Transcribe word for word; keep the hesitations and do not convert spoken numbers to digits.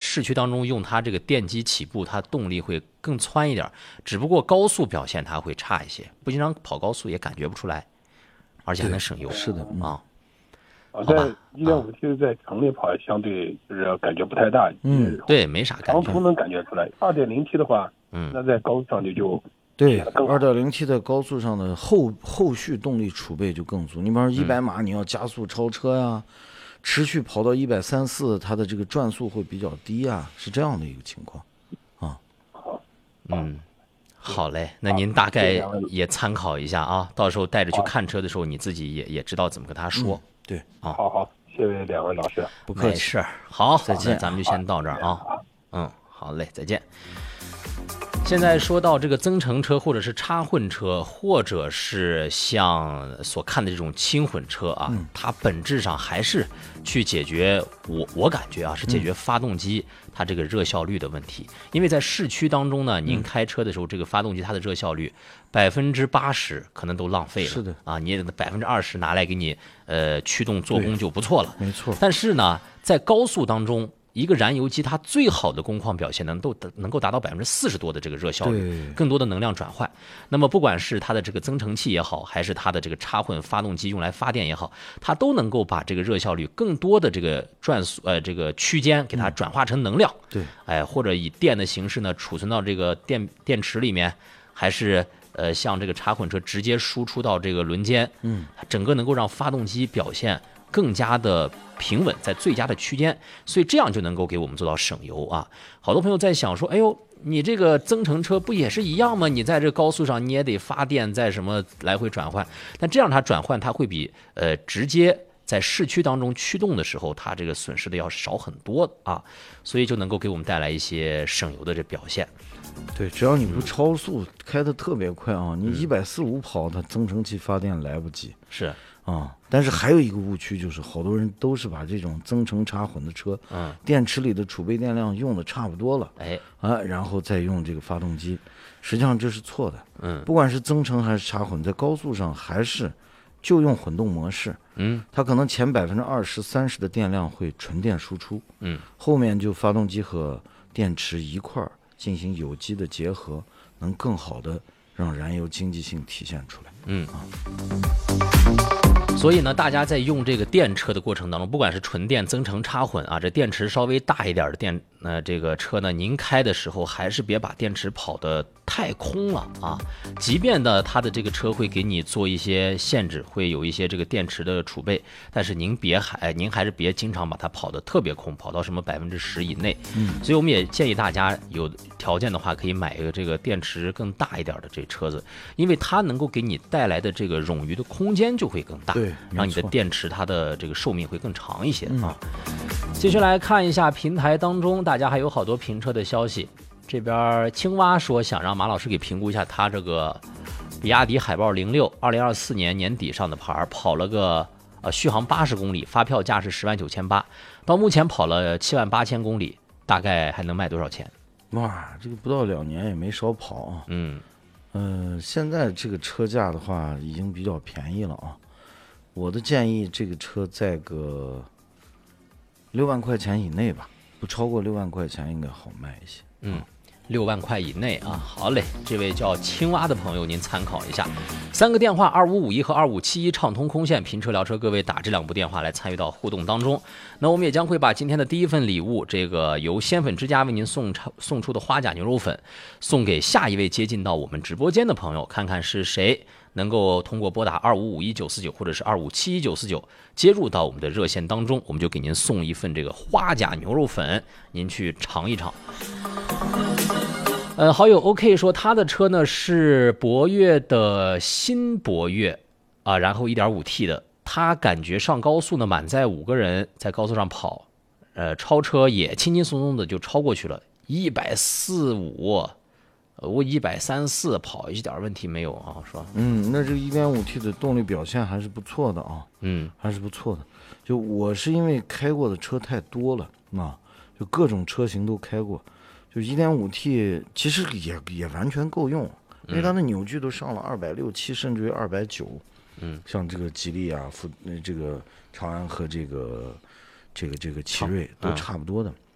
市区当中用它这个电机起步，它动力会更窜一点，只不过高速表现它会差一些，不经常跑高速也感觉不出来，而且还能省油。 是的，嗯、 啊。 啊，在一点五 T 在城里跑相对就是感觉不太大， 嗯， 对，没啥感觉。 长途能感觉出来。二点零 T 的话， 嗯， 那在高速上就就对，二点零 T 在高速上的后后续动力储备就更足。你比方说一百码，你要加速超车呀、啊，嗯、持续跑到一百三四，它的这个转速会比较低啊，是这样的一个情况啊。 好， 嗯。好嘞，那您大概也参考一下啊，到时候带着去看车的时候，你自己也也知道怎么跟他说。 嗯、对， 啊，好好，谢谢两位老师， 不客气。 没事，好， 再见， 咱们就先到这儿啊。嗯，好嘞，再见。现在说到这个增程车，或者是插混车，或者是像所看的这种轻混车啊， 嗯、 它本质上还是去解决我我感觉啊，是解决发动机它这个热效率的问题。因为在市区当中呢，您开车的时候，这个发动机它的热效率百分之八十可能都浪费了， 是的啊，你百分之二十拿来给你呃驱动做工就不错了， 没错。 但是呢，在高速当中，一个燃油机它最好的工况表现能够能够达到百分之四十多的这个热效率，更多的能量转换。那么不管是它的这个增程器也好，还是它的这个插混发动机用来发电也好，它都能够把这个热效率更多的这个转速呃这个区间给它转化成能量。 对， 哎，或者以电的形式呢储存到这个电电池里面，还是呃像这个插混车直接输出到这个轮间， 嗯， 整个能够让发动机表现更加的平稳，在最佳的区间，所以这样就能够给我们做到省油啊。好多朋友在想说，哎呦，你这个增程车不也是一样吗？你在这高速上你也得发电，在什么来回转换，但这样它转换它会比呃直接在市区当中驱动的时候，它这个损失的要少很多啊，所以就能够给我们带来一些省油的这表现。 对，只要你不超速，嗯、开得特别快啊，你一百四五跑，它增程器发电来不及。 是。 啊、嗯，但是还有一个误区，就是好多人都是把这种增程插混的车， 嗯， 电池里的储备电量用的差不多了， 哎， 啊，然后再用这个发动机，实际上这是错的。 嗯， 不管是增程还是插混，在高速上还是就用混动模式， 嗯， 它可能前百分之二十、三十的电量会纯电输出， 嗯，后面就发动机和电池一块儿进行有机的结合，能更好的让燃油经济性体现出来。 嗯啊。 所以呢，大家在用这个电车的过程当中，不管是纯电、增程、插混啊，这电池稍微大一点的电，呃，这个车呢，您开的时候还是别把电池跑得太空了啊。即便呢，它的这个车会给你做一些限制，会有一些这个电池的储备，但是您别还，您还是别经常把它跑得特别空，跑到什么百分之十以内。 嗯， 所以我们也建议大家有条件的话，可以买一个这个电池更大一点的这车子，因为它能够给你带来的这个冗余的空间就会更大。 对， 让你的电池它的这个寿命会更长一些啊。 嗯、 继续来看一下平台当中，大家还有好多评车的消息。这边青蛙说想让马老师给评估一下他这个比亚迪海豹零六二零二四年年底上的牌，跑了个呃续航八十公里，发票价是十万九千八，到目前跑了七万八千公里，大概还能卖多少钱？ 哇，这个不到两年也没少跑啊。 嗯。 呃，现在这个车价的话已经比较便宜了啊。我的建议，这个车在个六万块钱以内吧，不超过六万块钱应该好卖一些。 嗯，六万块以内啊，好嘞，这位叫青蛙的朋友您参考一下。三个电话二五五一和二五七一畅通空线评车聊车，各位打这两部电话来参与到互动当中。那我们也将会把今天的第一份礼物，这个由鲜粉之家为您送送出的花甲牛肉粉，送给下一位接近到我们直播间的朋友，看看是谁能够通过拨打二五五一九四九或者是二五七一九四九接入到我们的热线当中，我们就给您送一份这个花甲牛肉粉，您去尝一尝。呃，好友 OK 说他的车呢是博越的新博越啊，然后 一点五 T 的，他感觉上高速呢满载五个人在高速上跑，呃，超车也轻轻松松的就超过去了，一百四五。我一百三四跑一点问题没有啊，是吧？ 嗯，那这个 一点五 T 的动力表现还是不错的啊， 嗯， 还是不错的。就我是因为开过的车太多了啊，就各种车型都开过，就 一点五 T 其实也也完全够用，因为它的扭矩都上了二百六七，甚至于二百九。 嗯， 像这个吉利啊、富这个长安和这个这个这个奇瑞都差不多的。嗯